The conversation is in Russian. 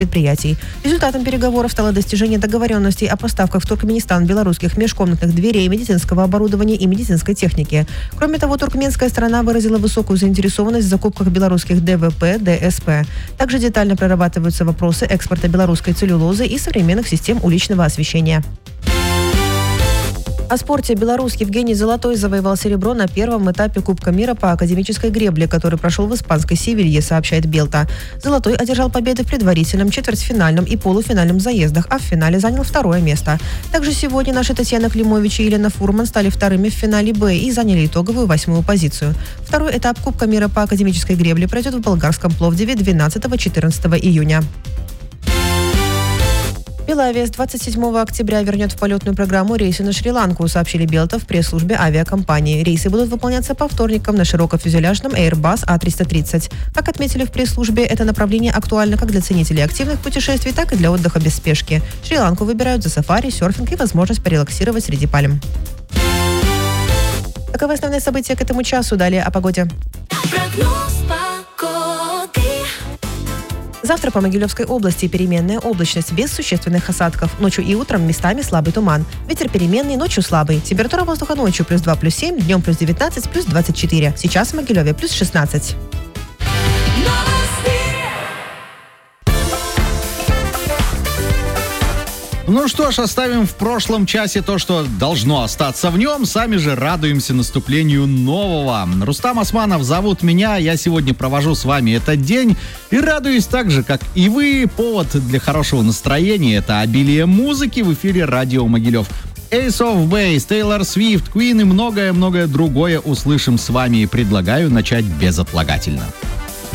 предприятий. Результатом переговоров стало достижение договоренностей о поставках в Туркменистан белорусских межкомнатных дверей, медицинского оборудования и медицинской техники. Кроме того, туркменская сторона выразила высокую заинтересованность в закупках белорусских ДВП, ДСП. Также детально прорабатываются вопросы экспорта белорусской целлюлозы и современных систем уличного освещения. О спорте. Белорус Евгений Золотой завоевал серебро на первом этапе Кубка мира по академической гребле, который прошел в испанской Севилье, сообщает Белта. Золотой одержал победы в предварительном, четвертьфинальном и полуфинальном заездах, а в финале занял второе место. Также сегодня наши Татьяна Климович и Елена Фурман стали вторыми в финале Б и заняли итоговую 8-ю позицию. Второй этап Кубка мира по академической гребле пройдет в болгарском Пловдиве 12-14 июня. Белавия с 27 октября вернет в полетную программу рейсы на Шри-Ланку, сообщили Белта в пресс-службе авиакомпании. Рейсы будут выполняться по вторникам на широкофюзеляжном Airbus A330. Как отметили в пресс-службе, это направление актуально как для ценителей активных путешествий, так и для отдыха без спешки. Шри-Ланку выбирают за сафари, серфинг и возможность порелаксировать среди пальм. Таковы основные события к этому часу. Далее о погоде. Завтра по Могилевской области переменная облачность без существенных осадков. Ночью и утром местами слабый туман. Ветер переменный, ночью слабый. Температура воздуха ночью +2, +7, днем +19, +24. Сейчас в Могилеве +16. Ну что ж, оставим в прошлом часе то, что должно остаться в нем. Сами же радуемся наступлению нового. Рустам Османов зовут меня. Я сегодня провожу с вами этот день. И радуюсь так же, как и вы. Повод для хорошего настроения — это обилие музыки в эфире радио Могилев. Ace of Base, Taylor Swift, Queen и многое-многое другое услышим с вами. И предлагаю начать безотлагательно.